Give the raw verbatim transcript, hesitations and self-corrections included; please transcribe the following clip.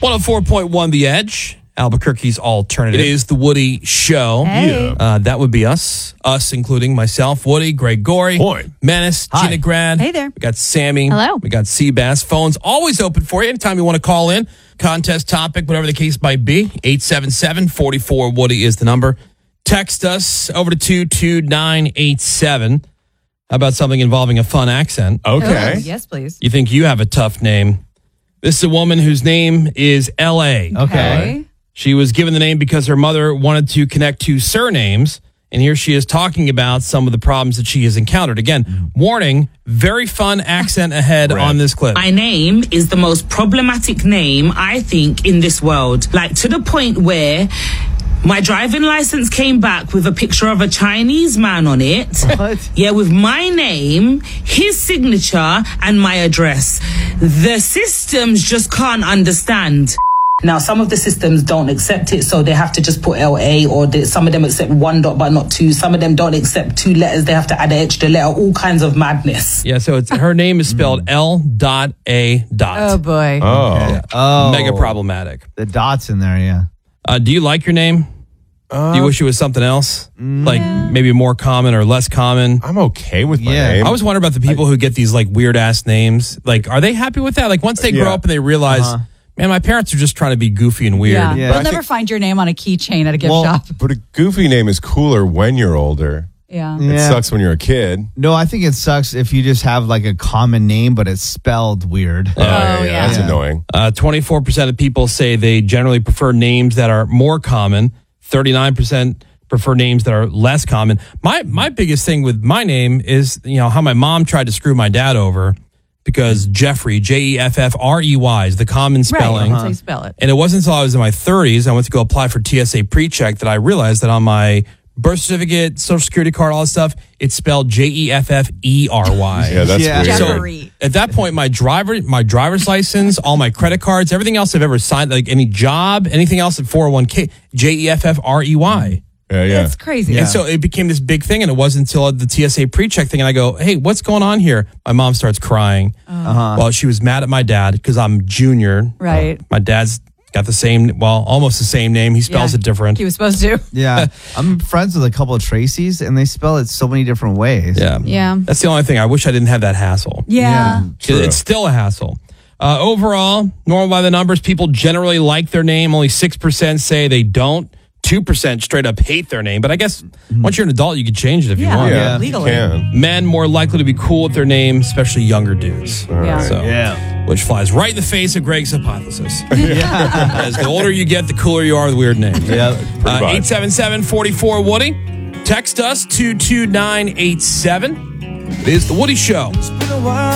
one oh four point one The Edge, Albuquerque's alternative. It is the Woody Show. Hey. Yeah. Uh, that would be us. Us, including myself, Woody, Greg Gorey, Boy. Menace, Hi. Gina Grad. Hey there. We got Sammy. Hello. We got Seabass. Phones always open for you. Anytime you want to call in, contest topic, whatever the case might be. eight seven seven, four four, Woody is the number. Text us over to two two nine eight seven. How about something involving a fun accent? Okay. Oh, yes, please. You think you have a tough name. This is a woman whose name is L A. Okay. She was given the name because her mother wanted to connect two surnames. And here she is talking about some of the problems that she has encountered. Again, warning, very fun accent ahead on this clip. My name is the most problematic name, I think, in this world. Like, to the point where my driving license came back with a picture of a Chinese man on it. What? Yeah, with my name, his signature, and my address. The systems just can't understand. Now, some of the systems don't accept it, so they have to just put L A, or they, some of them accept one dot but not two. Some of them don't accept two letters. They have to add an extra letter, all kinds of madness. Yeah, so it's her name is spelled L dot A dot. Oh, boy. Oh. Oh, Mega problematic. The dots in there, yeah. Uh, do you like your name? Uh, do you wish it was something else? Like maybe more common or less common? I'm okay with my Yeah. name. I always wonder about the people who get these like weird ass names. Like, are they happy with that? Like once they grow Yeah. up and they realize, Uh-huh. man, my parents are just trying to be goofy and weird. Yeah. Yeah. You'll I never think- find your name on a keychain at a gift Well, shop. But a goofy name is cooler when you're older. Yeah. It Yeah. sucks when you're a kid. No, I think it sucks if you just have like a common name, but it's spelled weird. Oh, yeah, yeah. That's Yeah. annoying. Uh, twenty-four percent of people say they generally prefer names that are more common. thirty-nine percent prefer names that are less common. My my biggest thing with my name is, you know, how my mom tried to screw my dad over because Jeffrey, J E F F R E Y is the common spelling. Right. That's how you spell it. And it wasn't until I was in my thirties, I went to go apply for T S A pre-check, that I realized that on my birth certificate, social security card, all that stuff, it's spelled J E F F E R Y. Yeah, that's Yeah. weird. So Jeffrey. at that point, my driver, my driver's license, all my credit cards, everything else I've ever signed, like any job, anything else at four oh one k, J E F F R E Y. yeah, yeah. It's crazy. And so it became this big thing, and it wasn't until the T S A pre-check thing, and I go, hey, what's going on here? My mom starts crying. Uh-huh. Well, she was mad at my dad because I'm junior. Right. My dad's got the same, well, almost the same name. He spells Yeah. it different. He was supposed to. Yeah. I'm friends with a couple of Tracys, and they spell it so many different ways. Yeah. Yeah. That's the only thing. I wish I didn't have that hassle. Yeah. True. It's still a hassle. Uh, overall, normal by the numbers, people generally like their name. Only six percent say they don't. two percent straight up hate their name. But I guess once you're an adult, you can change it if you Yeah. want. yeah, legally. You can. Men more likely to be cool with their name, especially younger dudes. Yeah. So, Yeah. which flies right in the face of Greg's hypothesis. As the older you get, the cooler you are with weird names. Yeah. Uh, much. eight seven seven, four four, Woody. Text us two two nine eight seven. It is The Woody Show.